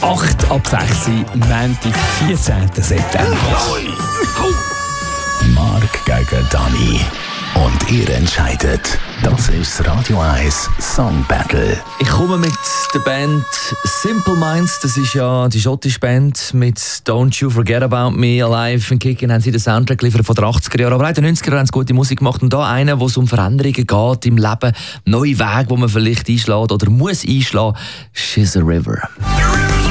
8 ab 6 Montag, 14. September. Mark gegen Dani. Und ihr entscheidet. Das ist das Radio 1 Song Battle. Ich komme mit der Band Simple Minds. Das ist ja die schottische Band mit Don't You Forget About Me, Alive and Kicking. Haben sie den Soundtrack geliefert von den 80er Jahren. Aber auch in den 90er Jahren haben sie gute Musik gemacht. Und da einer, wo es um Veränderungen geht im Leben, neue Wege, die man vielleicht einschlägt oder muss einschlagen. She's a River.